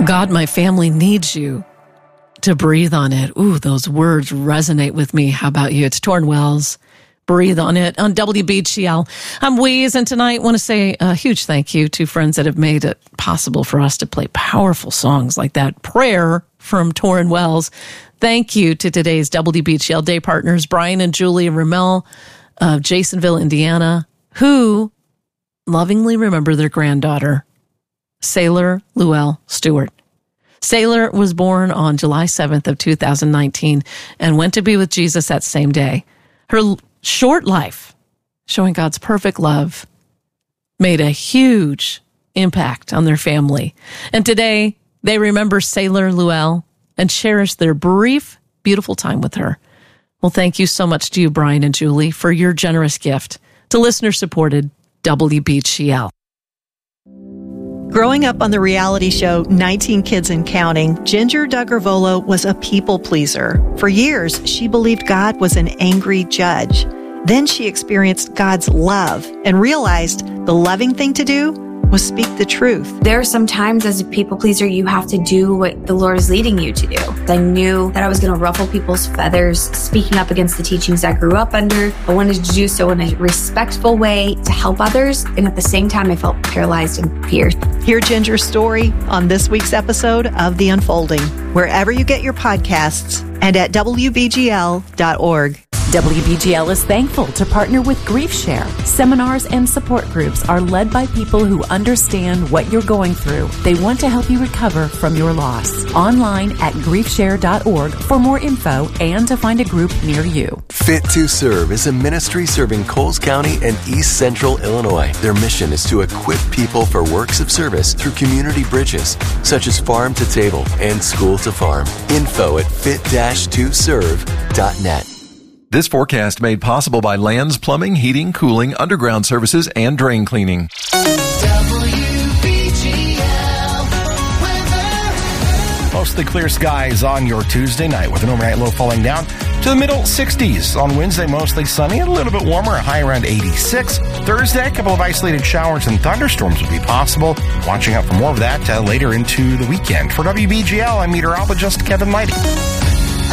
God, my family needs you to breathe on it. Ooh, those words resonate with me. How about you? It's Torrin Wells. Breathe on it on WBGL. I'm Weeze, and tonight I want to say a huge thank you to friends that have made it possible for us to play powerful songs like that. Prayer from Torrin Wells. Thank you to today's WBGL day partners, Brian and Julie Ramel of Jasonville, Indiana, who lovingly remember their granddaughter, Sailor Luell Stewart. Sailor was born on July 7th of 2019 and went to be with Jesus that same day. Her short life, showing God's perfect love, made a huge impact on their family. And today, they remember Sailor Luell and cherish their brief, beautiful time with her. Well, thank you so much to you, Brian and Julie, for your generous gift to listener-supported WBGL. Growing up on the reality show 19 Kids and Counting, Ginger Duggar-Volo was a people pleaser. For years, she believed God was an angry judge. Then she experienced God's love and realized the loving thing to do was speak the truth. There are some times as a people pleaser, you have to do what the Lord is leading you to do. I knew that I was going to ruffle people's feathers, speaking up against the teachings I grew up under. I wanted to do so in a respectful way to help others. And at the same time, I felt paralyzed in fear. Hear Ginger's story on this week's episode of The Unfolding, wherever you get your podcasts and at WBGL.org. WBGL is thankful to partner with GriefShare. Seminars and support groups are led by people who understand what you're going through. They want to help you recover from your loss. Online at griefshare.org for more info and to find a group near you. Fit to Serve is a ministry serving Coles County and East Central Illinois. Their mission is to equip people for works of service through community bridges, such as Farm to Table and School to Farm. Info at fit-to-serve.net. This forecast made possible by Lands Plumbing, Heating, Cooling, Underground Services, and Drain Cleaning. Mostly clear skies on your Tuesday night with an overnight low falling down to the middle 60s. On Wednesday, mostly sunny and a little bit warmer, a high around 86. Thursday, a couple of isolated showers and thunderstorms would be possible. Watching out for more of that later into the weekend. For WBGL, I'm meteorologist Kevin Mighty.